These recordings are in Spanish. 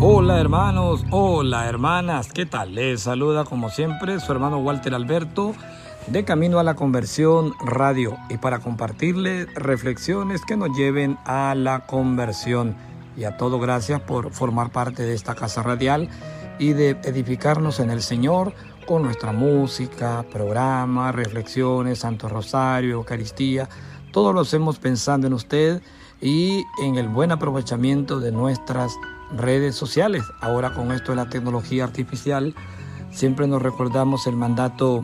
Hola hermanos, hola hermanas, ¿qué tal? Les saluda como siempre su hermano Walter Alberto de Camino a la Conversión Radio y para compartirles reflexiones que nos lleven a la conversión. Y a todo gracias por formar parte de esta casa radial y de edificarnos en el Señor con nuestra música, programa, reflexiones, Santo Rosario, Eucaristía. Todo lo hacemos pensando en usted y en el buen aprovechamiento de nuestras redes sociales. Ahora con esto de la tecnología artificial siempre nos recordamos el mandato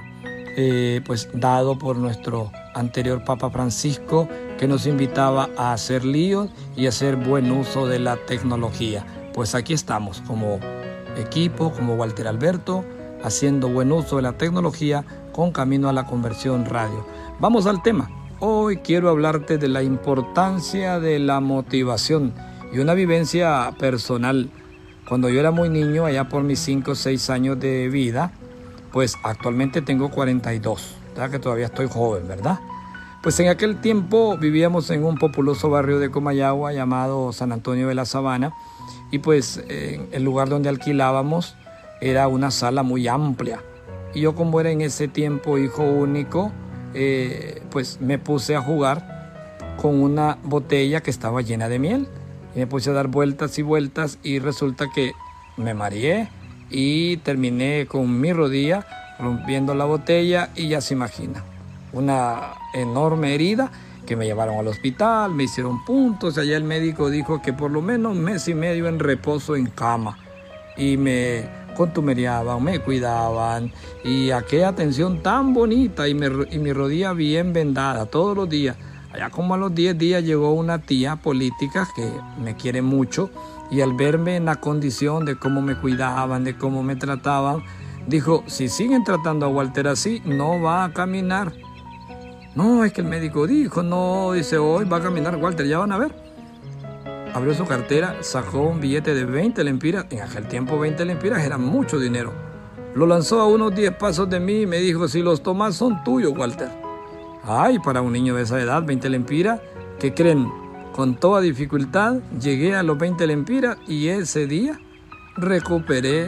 dado por nuestro anterior Papa Francisco, que nos invitaba a hacer líos y hacer buen uso de la tecnología. Pues aquí estamos como equipo, como Walter Alberto, haciendo buen uso de la tecnología con Camino a la Conversión Radio. Vamos al tema. Hoy quiero hablarte de la importancia de la motivación y una vivencia personal. Cuando yo era muy niño, allá por mis 5 o 6 años de vida, pues actualmente tengo 42, ya que todavía estoy joven, ¿verdad? Pues en aquel tiempo vivíamos en un populoso barrio de Comayagua llamado San Antonio de la Sabana, y pues el lugar donde alquilábamos era una sala muy amplia. Y yo, como era en ese tiempo hijo único, pues me puse a jugar con una botella que estaba llena de miel. Y me puse a dar vueltas y vueltas y resulta que me mareé y terminé con mi rodilla rompiendo la botella y ya se imagina, una enorme herida que me llevaron al hospital, me hicieron puntos. Allá el médico dijo que por lo menos 1 mes y medio en reposo en cama y me contumereaban, me cuidaban y aquella atención tan bonita y mi rodilla bien vendada todos los días. Allá como a los 10 días llegó una tía política que me quiere mucho y al verme en la condición de cómo me cuidaban, de cómo me trataban, dijo, si siguen tratando a Walter así, no va a caminar. No, es que el médico dijo, no, dice, hoy va a caminar Walter, ya van a ver. Abrió su cartera, sacó un billete de 20 lempiras, en aquel tiempo 20 lempiras era mucho dinero. Lo lanzó a unos 10 pasos de mí y me dijo, si los tomas son tuyos, Walter. Ay, para un niño de esa edad, 20 lempiras, ¿qué creen? Con toda dificultad llegué a los 20 lempiras y ese día recuperé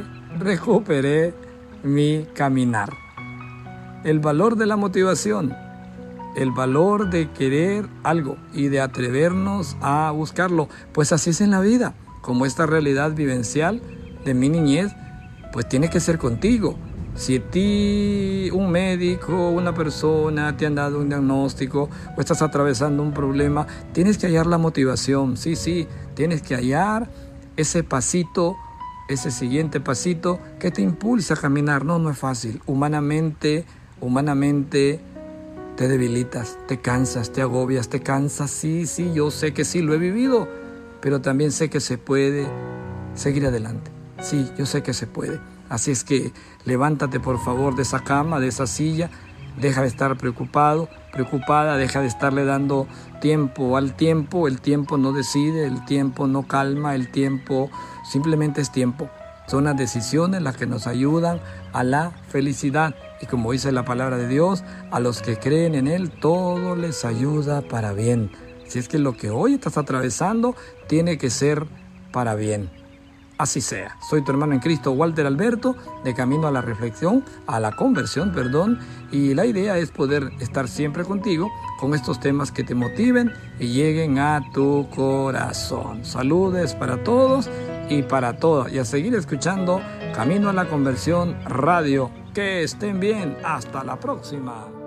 mi caminar. El valor de la motivación, el valor de querer algo y de atrevernos a buscarlo, pues así es en la vida, como esta realidad vivencial de mi niñez, pues tiene que ser contigo. Si a ti un médico, una persona te han dado un diagnóstico o estás atravesando un problema, tienes que hallar la motivación, sí, tienes que hallar ese pasito, ese siguiente pasito que te impulsa a caminar. No es fácil. Humanamente te debilitas, te cansas, te agobias, te cansas. Sí, yo sé que sí, lo he vivido, pero también sé que se puede seguir adelante. Sí, yo sé que se puede. Así es que levántate por favor de esa cama, de esa silla, deja de estar preocupada, deja de estarle dando tiempo al tiempo. El tiempo no decide, el tiempo no calma, el tiempo simplemente es tiempo. Son las decisiones las que nos ayudan a la felicidad. Y como dice la palabra de Dios, a los que creen en Él, todo les ayuda para bien. Si es que lo que hoy estás atravesando tiene que ser para bien. Así sea. Soy tu hermano en Cristo, Walter Alberto, de Camino a la Reflexión, a la Conversión, y la idea es poder estar siempre contigo con estos temas que te motiven y lleguen a tu corazón. Saludes para todos y para todas, y a seguir escuchando Camino a la Conversión Radio. Que estén bien. Hasta la próxima.